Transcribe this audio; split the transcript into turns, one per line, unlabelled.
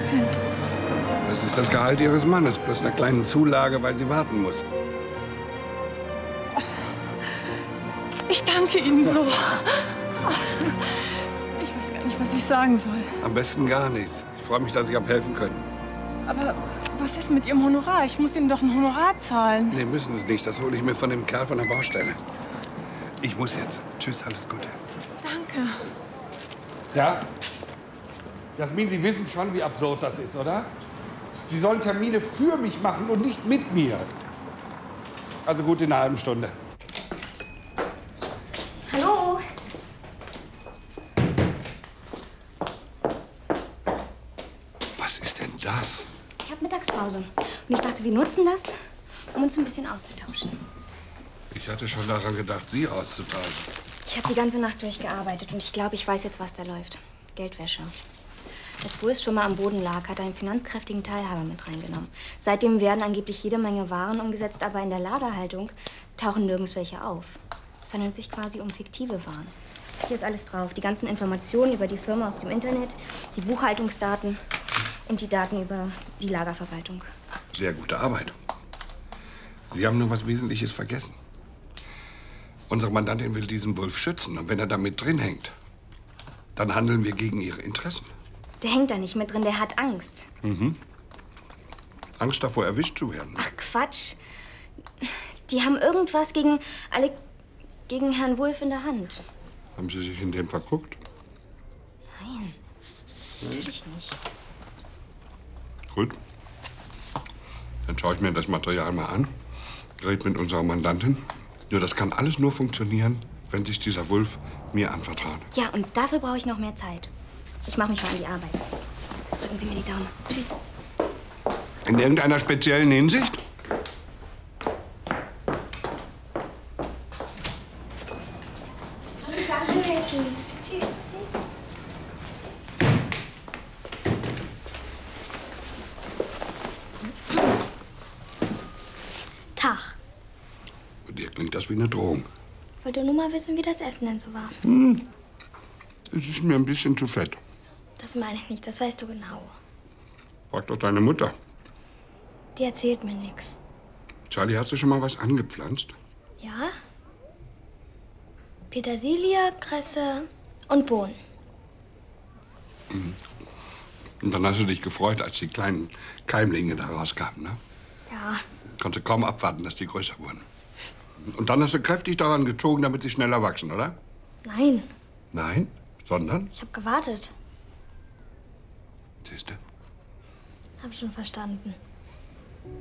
denn?
Das ist das Gehalt Ihres Mannes, plus einer kleinen Zulage, weil Sie warten mussten.
Ich danke Ihnen so. Ich weiß gar nicht, was ich sagen soll.
Am besten gar nichts. Ich freue mich, dass ich habe helfen können.
Aber was ist mit Ihrem Honorar? Ich muss Ihnen doch ein Honorar zahlen.
Nee, müssen Sie nicht. Das hole ich mir von dem Kerl von der Baustelle. Ich muss jetzt. Tschüss, alles Gute.
Danke.
Ja? Jasmin, Sie wissen schon, wie absurd das ist, oder? Sie sollen Termine für mich machen und nicht mit mir. Also gut, in einer halben Stunde.
Hallo?
Was ist denn das?
Ich habe Mittagspause. Und ich dachte, wir nutzen das, um uns ein bisschen auszutauschen.
Ich hatte schon daran gedacht, Sie auszutauschen.
Ich habe die ganze Nacht durchgearbeitet und ich glaube, ich weiß jetzt, was da läuft. Geldwäsche. Als Wulff schon mal am Boden lag, hat er einen finanzkräftigen Teilhaber mit reingenommen. Seitdem werden angeblich jede Menge Waren umgesetzt, aber in der Lagerhaltung tauchen nirgends welche auf. Es handelt sich quasi um fiktive Waren. Hier ist alles drauf. Die ganzen Informationen über die Firma aus dem Internet, die Buchhaltungsdaten und die Daten über die Lagerverwaltung.
Sehr gute Arbeit. Sie haben nur was Wesentliches vergessen. Unsere Mandantin will diesen Wulff schützen. Und wenn er da mit drin hängt, dann handeln wir gegen ihre Interessen.
Der hängt da nicht mit drin, der hat Angst.
Mhm. Angst davor, erwischt zu werden.
Ach, Quatsch. Die haben irgendwas gegen Herrn Wulff in der Hand.
Haben Sie sich in den verguckt?
Nein, natürlich nicht.
Gut. Dann schaue ich mir das Material mal an. Rede mit unserer Mandantin. Nur das kann alles nur funktionieren, wenn sich dieser Wulff mir anvertraut.
Ja, und dafür brauche ich noch mehr Zeit. Ich mache mich mal an die Arbeit. Drücken Sie mir die Daumen. Tschüss.
In irgendeiner speziellen Hinsicht?
Tschüss. Tag.
Bei dir klingt das wie eine Drohung.
Ich wollte nur mal wissen, wie das Essen denn so war.
Es ist mir ein bisschen zu fett.
Das meine ich nicht, das weißt du genau.
Frag doch deine Mutter.
Die erzählt mir nichts.
Charlie, hast du schon mal was angepflanzt?
Ja? Petersilie, Kresse und Bohnen.
Und dann hast du dich gefreut, als die kleinen Keimlinge da rauskamen, ne?
Ja.
Konntest kaum abwarten, dass die größer wurden. Und dann hast du kräftig daran gezogen, damit sie schneller wachsen, oder?
Nein,
Nein, sondern?
ich habe gewartet.
Siehste?
Hab schon verstanden.